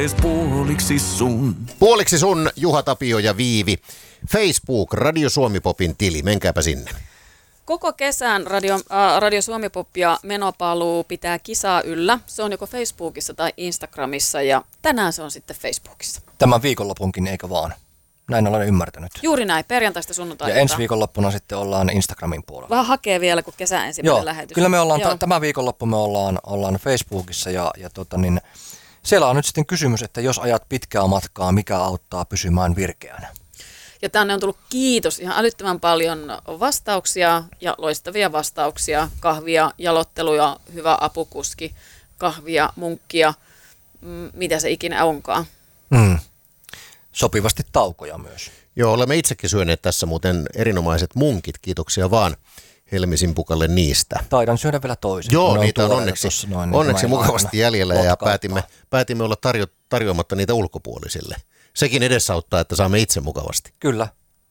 Puoliksi sun Juha Tapio ja Viivi. Facebook, Radio Suomi Popin tili, menkääpä sinne. Koko kesän Radio Suomi Pop ja Menopaluu pitää kisaa yllä. Se on joko Facebookissa tai Instagramissa ja tänään se on sitten Facebookissa. Tämän viikonlopunkin, eikö vaan? Näin olen ymmärtänyt. Juuri näin, perjantaista sunnuntaita. Ja ensi viikonloppuna sitten ollaan Instagramin puolella. Vähän hakee vielä, kun kesän ensimmäinen lähetys. Kyllä me ollaan, tämä viikonloppu me ollaan Facebookissa ja siellä on nyt sitten kysymys, että jos ajat pitkää matkaa, mikä auttaa pysymään virkeänä? Ja tänne on tullut kiitos ihan älyttömän paljon vastauksia ja loistavia vastauksia. Kahvia, jalotteluja, hyvä apukuski, kahvia, munkkia, mitä se ikinä onkaan. Sopivasti taukoja myös. Joo, olemme itsekin syöneet tässä muuten erinomaiset munkit. Kiitoksia vaan Helmisin Pukalle niistä. Taidan syödä vielä toisen. Joo, niitä on onneksi mukavasti jäljellä ja päätimme olla tarjoamatta niitä ulkopuolisille. Sekin edesauttaa, että saamme itse mukavasti. Kyllä.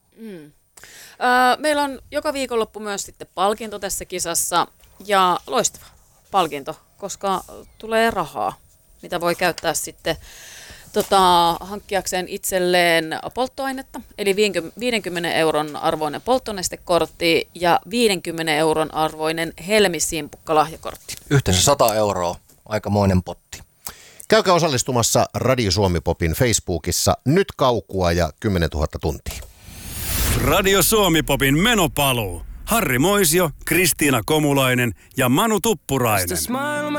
Meillä on joka viikonloppu myös sitten palkinto tässä kisassa ja loistava palkinto, koska tulee rahaa, mitä voi käyttää sitten hankkiakseen itselleen polttoainetta, eli 50 euron arvoinen polttonestekortti ja 50 euron arvoinen Helmi-simpukka-lahjakortti. Yhteensä 100 euroa, aikamoinen potti. Käykää osallistumassa Radio Suomi Popin Facebookissa nyt kaukua ja 10 000 tuntia. Radio Suomi Popin Menopaluu. Harri Moisio, Kristiina Komulainen ja Manu Tuppurainen.